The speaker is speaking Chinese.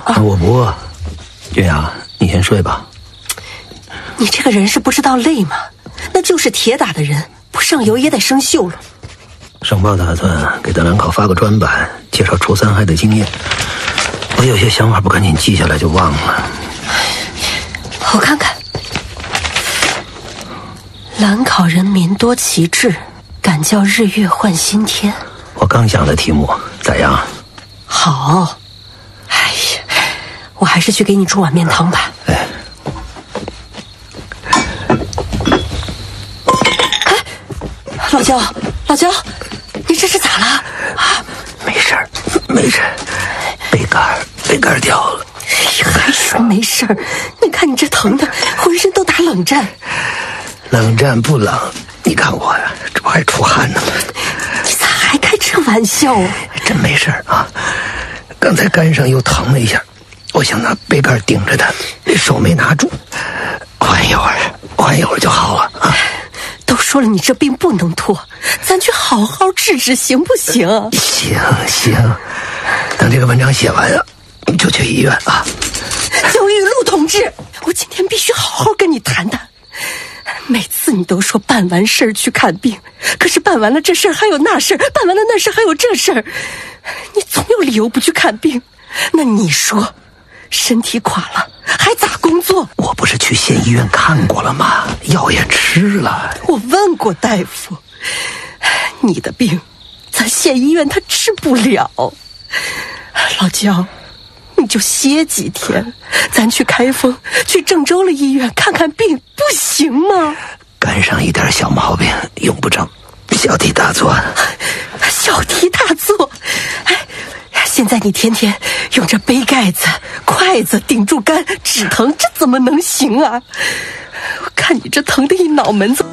我不饿。月牙，你先睡吧。 你这个人是不知道累吗？那就是铁打的人，不上油也得生锈了。 省报打算给德兰考发个专版，介绍除三害的经验。我有些想法不赶紧记下来就忘了。 我看看，兰考人民多奇志，敢叫日月换新天。 我刚想的题目咋样？ 好。哎呀，我还是去给你煮碗面汤吧。 哎， 老焦，你这是咋了？啊， 没事儿，杯盖掉了。 还说没事儿？你看你这疼的，浑身都打冷战。 冷战不冷，你看我呀，这不还出汗呢吗？ 你咋还开这玩笑啊？ 真没事儿啊，刚才肝上又疼了一下，我想拿杯盖顶着它，手没拿住，缓一会儿就好了啊。 都说了你这病不能拖，咱去好好治治行不行？ 行，等这个文章写完了就去医院啊。 焦玉露同志，我今天必须好好跟你谈谈。每次你都说办完事儿去看病，可是办完了这事儿还有那事儿，办完了那事儿还有这事儿，你总有理由不去看病。那你说身体垮了还咋工作？ 我不是去县医院看过了吗？药也吃了。 我问过大夫，你的病咱县医院他治不了。老焦，你就歇几天，咱去开封，去郑州的医院看看病，不行吗？ 肝上一点小毛病用不着小题大做。 小题大做？哎，现在你天天用这杯盖子、筷子顶住肝止疼，这怎么能行啊？我看你这疼的一脑门子。